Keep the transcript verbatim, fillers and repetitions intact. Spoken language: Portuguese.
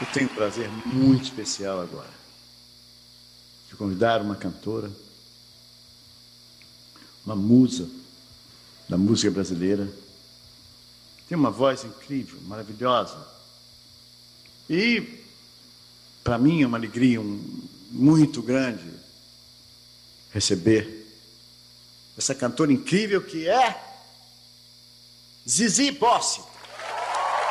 Eu tenho um prazer muito especial agora de convidar uma cantora, uma musa da música brasileira. Tem uma voz incrível, maravilhosa. E, para mim, é uma alegria um, muito grande receber essa cantora incrível que é Zizi Posse.